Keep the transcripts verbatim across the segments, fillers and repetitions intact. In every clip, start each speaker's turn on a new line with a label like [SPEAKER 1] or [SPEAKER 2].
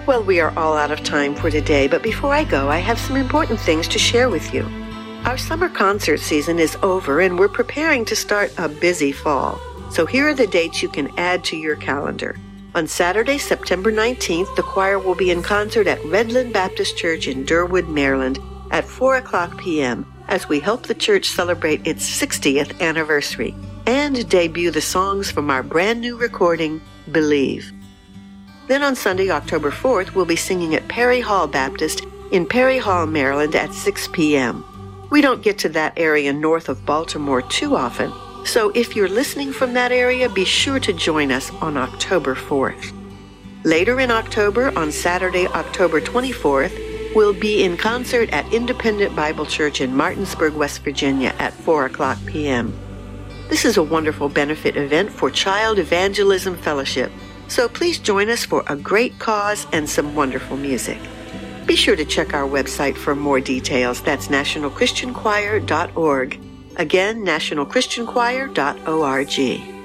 [SPEAKER 1] Well, we are all out of time for today, but before I go, I have some important things to share with you. Our summer concert season is over, and we're preparing to start a busy fall. So here are the dates you can add to your calendar. On Saturday, September nineteenth, the choir will be in concert at Redland Baptist Church in Durwood, Maryland at four o'clock p.m. as we help the church celebrate its sixtieth anniversary and debut the songs from our brand new recording, Believe. Then on Sunday, October fourth, we'll be singing at Perry Hall Baptist in Perry Hall, Maryland at six p.m. We don't get to that area north of Baltimore too often, so if you're listening from that area, be sure to join us on October fourth. Later in October, on Saturday, October twenty-fourth, we'll be in concert at Independent Bible Church in Martinsburg, West Virginia at four o'clock p.m. This is a wonderful benefit event for Child Evangelism Fellowship, so please join us for a great cause and some wonderful music. Be sure to check our website for more details. That's national christian choir dot org. Again, national christian choir dot org.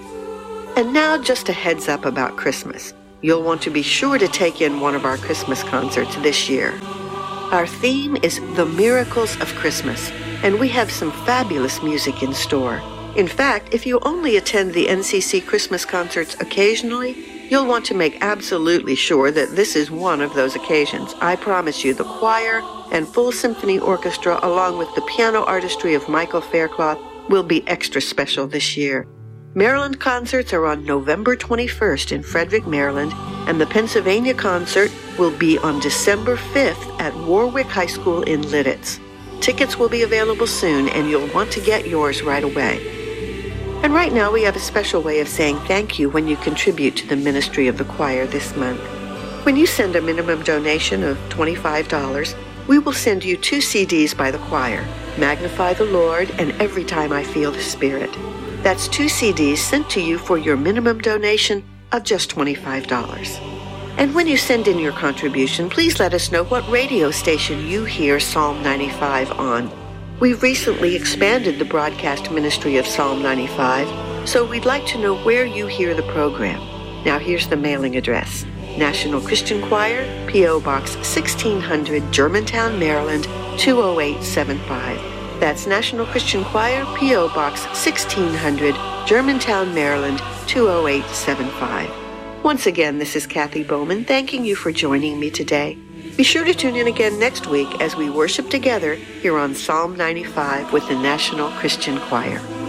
[SPEAKER 1] And now just a heads up about Christmas. You'll want to be sure to take in one of our Christmas concerts this year. Our theme is The Miracles of Christmas, and we have some fabulous music in store. In fact, if you only attend the N C C Christmas concerts occasionally, you'll want to make absolutely sure that this is one of those occasions. I promise you, the choir and full symphony orchestra, along with the piano artistry of Michael Faircloth, will be extra special this year. Maryland concerts are on November twenty-first in Frederick, Maryland, and the Pennsylvania concert will be on December fifth at Warwick High School in Lidditz. Tickets will be available soon, and you'll want to get yours right away. And right now we have a special way of saying thank you when you contribute to the ministry of the choir this month. When you send a minimum donation of twenty-five dollars, we will send you two C Ds by the choir, Magnify the Lord and Every Time I Feel the Spirit. That's two C Ds sent to you for your minimum donation of just twenty-five dollars. And when you send in your contribution, please let us know what radio station you hear Psalm ninety-five on. We've recently expanded the broadcast ministry of Psalm ninety-five, so we'd like to know where you hear the program. Now here's the mailing address. National Christian Choir, P O. Box sixteen hundred, Germantown, Maryland, two oh eight seven five. That's National Christian Choir, P O. Box sixteen hundred, Germantown, Maryland, two oh eight seven five. Once again, this is Kathy Bowman, thanking you for joining me today. Be sure to tune in again next week as we worship together here on Psalm ninety-five with the National Christian Choir.